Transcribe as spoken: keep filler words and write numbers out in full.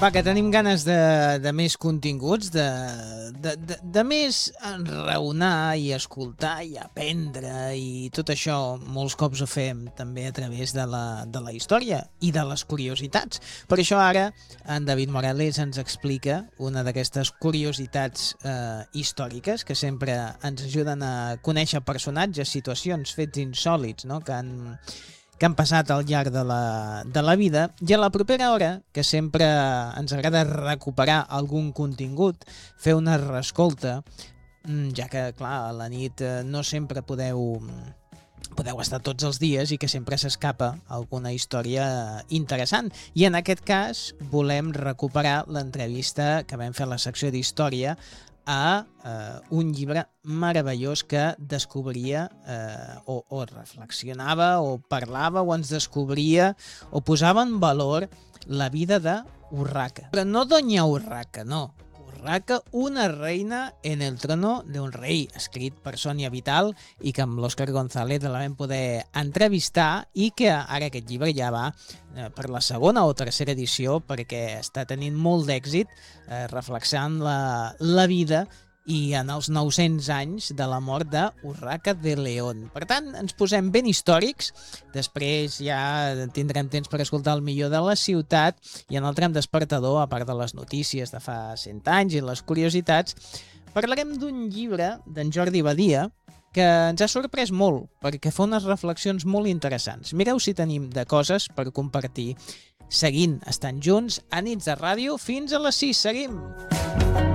Va, que tenim ganes de, de més continguts, de, de, de, de més enraonar i escoltar i aprendre i tot això molts cops ho fem també a través de la, de la història i de les curiositats. Per això ara en David Morales ens explica una d'aquestes curiositats eh, històriques que sempre ens ajuden a conèixer personatges, situacions, fets insòlits, no?, que han... que han passat al llarg de la, de la vida, i a la propera hora, que sempre ens agrada recuperar algun contingut, fer una reescolta, ja que, clar, a la nit no sempre podeu, podeu estar tots els dies i que sempre s'escapa alguna història interessant. I en aquest cas volem recuperar l'entrevista que vam fer a la secció d'història a eh, un llibre meravellós que descobria eh, o, o reflexionava o parlava o ens descobria o posava en valor la vida d'Urraca. Però no Doña Urraca, no. Urraca, una reina en el trono de un rei, escrit per Sònia Vital i que amb l'Òscar González la vam poder entrevistar i que ara aquest llibre ja va eh, per la segona o tercera edició perquè està tenint molt d'èxit eh, reflexant la, la vida i en els nou-cents anys de la mort d'Urraca de León. Per tant, ens posem ben històrics, després ja tindrem temps per escoltar el millor de la ciutat i en el tram despertador, a part de les notícies de fa cent anys i les curiositats, parlarem d'un llibre d'en Jordi Badia que ens ha sorprès molt perquè fa unes reflexions molt interessants. Mireu si tenim de coses per compartir seguint estant junts a Nits de Ràdio fins a les sis. Seguim!